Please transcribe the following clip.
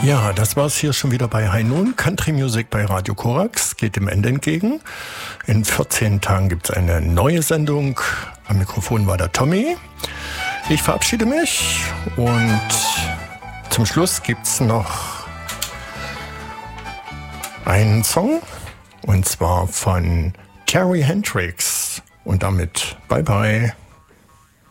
Ja, das war's hier schon wieder bei High Noon. Country Music bei Radio Korax geht dem Ende entgegen. In 14 Tagen gibt's eine neue Sendung. Am Mikrofon war der Tommy. Ich verabschiede mich und zum Schluss gibt's noch einen Song und zwar von Terry Hendrix und damit bye bye.